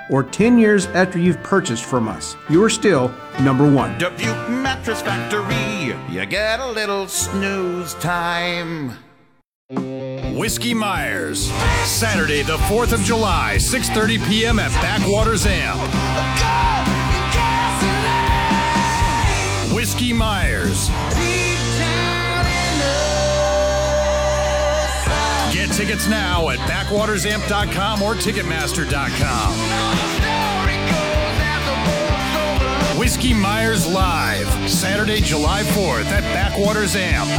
or 10 years after you've purchased from us, you are still number one. Dubuque Mattress Factory, you get a little snooze time. Whiskey Myers, Saturday the 4th of July, 6:30 p.m. at Backwaters Amp. Whiskey Myers. Get tickets now at backwatersamp.com or ticketmaster.com. Whiskey Myers Live, Saturday, July 4th at Backwaters Amp.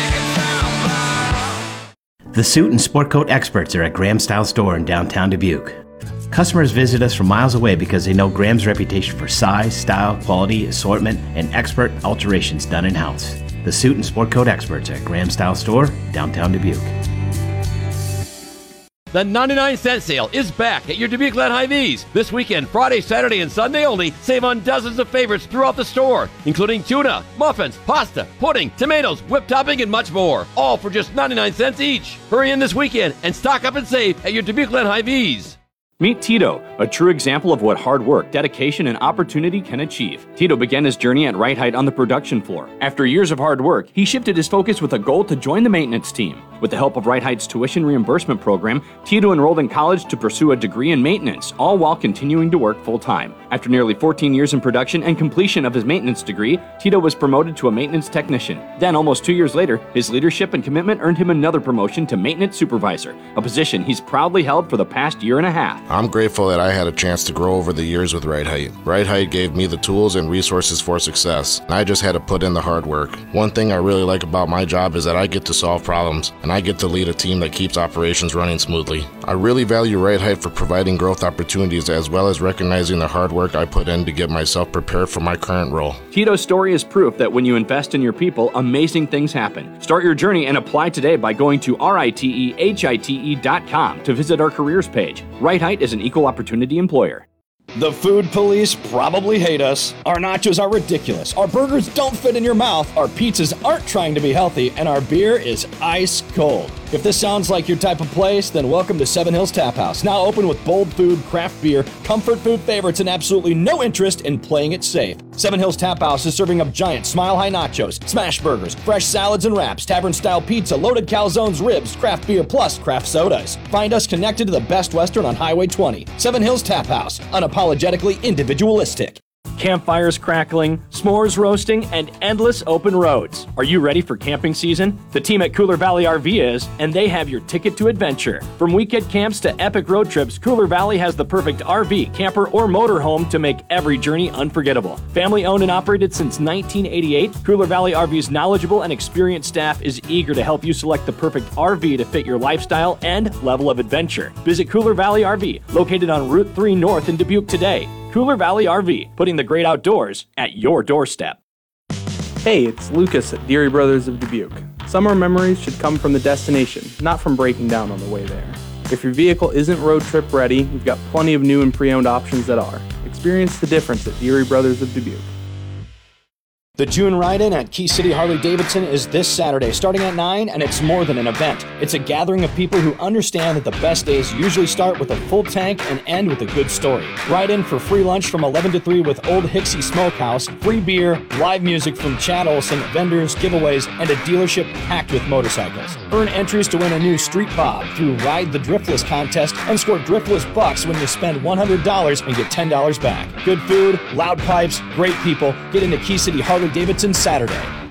The suit and sport coat experts are at Graham Style Store in downtown Dubuque. Customers visit us from miles away because they know Graham's reputation for size, style, quality, assortment, and expert alterations done in-house. The suit and sport coat experts at Graham Style Store, downtown Dubuque. The 99-cent sale is back at your Dubuque-led Hy-Vees. This weekend, Friday, Saturday, and Sunday only, save on dozens of favorites throughout the store, including tuna, muffins, pasta, pudding, tomatoes, whipped topping, and much more. All for just 99 cents each. Hurry in this weekend and stock up and save at your Dubuque-led Hy-Vees. Meet Tito, a true example of what hard work, dedication, and opportunity can achieve. Tito began his journey at Right Height on the production floor. After years of hard work, he shifted his focus with a goal to join the maintenance team. With the help of Right Height's tuition reimbursement program, Tito enrolled in college to pursue a degree in maintenance, all while continuing to work full-time. After nearly 14 years in production and completion of his maintenance degree, Tito was promoted to a maintenance technician. Then, almost 2 years later, his leadership and commitment earned him another promotion to maintenance supervisor, a position he's proudly held for the past year and a half. I'm grateful that I had a chance to grow over the years with Right Height. Right Height gave me the tools and resources for success, and I just had to put in the hard work. One thing I really like about my job is that I get to solve problems, and I get to lead a team that keeps operations running smoothly. I really value Right Height for providing growth opportunities as well as recognizing the hard work I put in to get myself prepared for my current role. Tito's story is proof that when you invest in your people, amazing things happen. Start your journey and apply today by going to ritehite.com to visit our careers page. Right Height is an equal opportunity employer. The food police probably hate us. Our nachos are ridiculous. Our burgers don't fit in your mouth. Our pizzas aren't trying to be healthy. And our beer is ice cold. If this sounds like your type of place, then welcome to Seven Hills Tap House. Now open with bold food, craft beer, comfort food favorites, and absolutely no interest in playing it safe. Seven Hills Tap House is serving up giant Smile High nachos, smash burgers, fresh salads and wraps, tavern-style pizza, loaded calzones, ribs, craft beer, plus craft sodas. Find us connected to the Best Western on Highway 20. Seven Hills Tap House, unapologetically individualistic. Campfires crackling, s'mores roasting, and endless open roads. Are you ready for camping season? The team at Cooler Valley RV is, and they have your ticket to adventure. From weekend camps to epic road trips, Cooler Valley has the perfect RV, camper, or motorhome to make every journey unforgettable. Family owned and operated since 1988, Cooler Valley RV's knowledgeable and experienced staff is eager to help you select the perfect RV to fit your lifestyle and level of adventure. Visit Cooler Valley RV, located on Route 3 North in Dubuque today. Cooler Valley RV, putting the great outdoors at your doorstep. Hey, it's Lucas at Deary Brothers of Dubuque. Summer memories should come from the destination, not from breaking down on the way there. If your vehicle isn't road trip ready, we've got plenty of new and pre-owned options that are. Experience the difference at Deary Brothers of Dubuque. The June Ride-In at Key City Harley-Davidson is this Saturday starting at 9, and it's more than an event. It's a gathering of people who understand that the best days usually start with a full tank and end with a good story. Ride-In for free lunch from 11 to 3 with Old Hixie Smokehouse, free beer, live music from Chad Olson, vendors, giveaways, and a dealership packed with motorcycles. Earn entries to win a new Street Bob through Ride the Driftless contest and score Driftless bucks when you spend $100 and get $10 back. Good food, loud pipes, great people. Get into Key City Harley-Davidson Saturday.